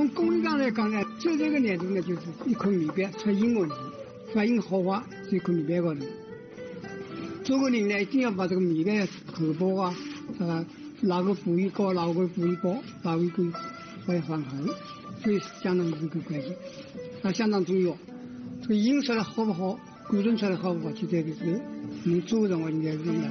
从功利上来讲呢，这个难度呢，就是一块米板出音问题，发音好坏是一块米板高头。做个人呢，一定要把这个米板口部啊，哪个部位高，哪个部位高，哪个部位缓和，所以相当一个关键，它相当重要。这个音出来好不好，鼓声出来好不好，就代表这个你做人我应该是